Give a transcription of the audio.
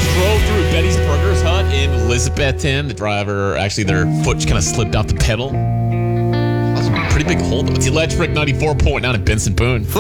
drove through Betty's Burgers Hut in Elizabethton. The driver, actually, their foot kind of slipped out the pedal. That was a pretty big hold. It's Electric 94.9 at Benson Boone.